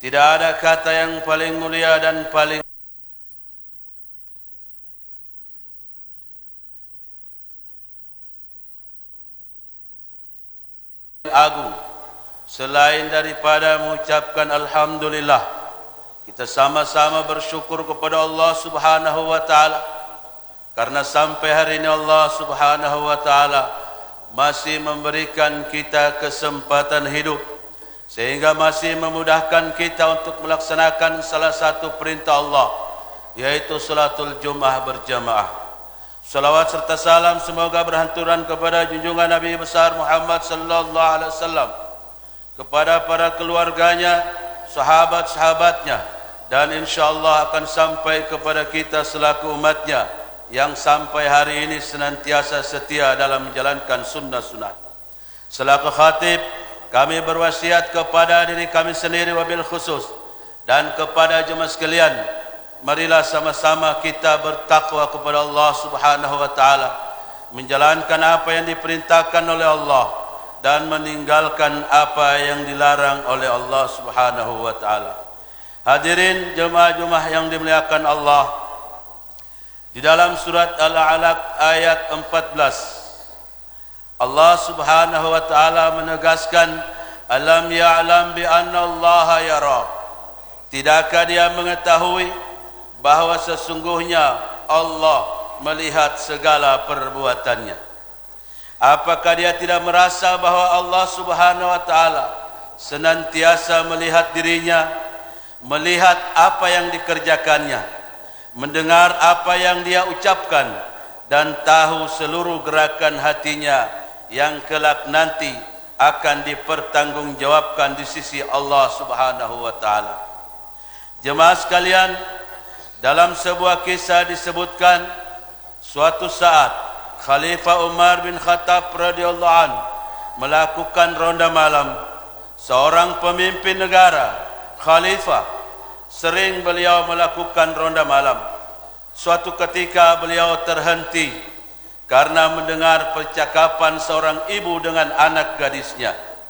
Tidak ada kata yang paling mulia dan paling agung selain daripada mengucapkan alhamdulillah. Kita sama-sama bersyukur kepada Allah Subhanahu wa taala karena sampai hari ini Allah Subhanahu wa taala masih memberikan kita kesempatan hidup sehingga masih memudahkan kita untuk melaksanakan salah satu perintah Allah, yaitu salatul Jumat berjamaah. Salawat serta salam semoga berhanturan kepada junjungan Nabi besar Muhammad sallallahu alaihi wasallam, kepada para keluarganya, sahabat-sahabatnya, dan insyaallah akan sampai kepada kita selaku umatnya yang sampai hari ini senantiasa setia dalam menjalankan sunnah-sunnah. Selaku khatib, kami berwasiat kepada diri kami sendiri wabil khusus dan kepada jemaah sekalian, marilah sama-sama kita bertakwa kepada Allah Subhanahu wa taala, menjalankan apa yang diperintahkan oleh Allah dan meninggalkan apa yang dilarang oleh Allah Subhanahu wa taala. Hadirin jemaah-jemaah yang dimuliakan Allah, di dalam surat Al-Alaq ayat 14 Allah Subhanahu wa taala menegaskan, alam ya'lam bi anna Allah yara. Tidakkah dia mengetahui bahawa sesungguhnya Allah melihat segala perbuatannya? Apakah dia tidak merasa bahawa Allah Subhanahu wa taala senantiasa melihat dirinya, melihat apa yang dikerjakannya, mendengar apa yang dia ucapkan, dan tahu seluruh gerakan hatinya yang kelak nanti akan dipertanggungjawabkan di sisi Allah Subhanahu wa taala. Jemaah sekalian, dalam sebuah kisah disebutkan suatu saat Khalifah Umar bin Khattab radhiyallahu an melakukan ronda malam. Seorang pemimpin negara, khalifah, sering beliau melakukan ronda malam. Suatu ketika beliau terhenti karena mendengar percakapan seorang ibu dengan anak gadisnya.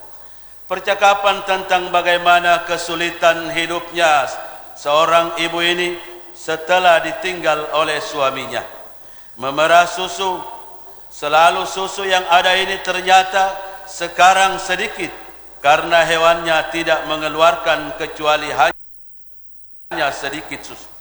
Percakapan tentang bagaimana kesulitan hidupnya seorang ibu ini setelah ditinggal oleh suaminya. Memerah susu, selalu susu yang ada ini ternyata sekarang sedikit karena hewannya tidak mengeluarkan kecuali hanya sedikit susu.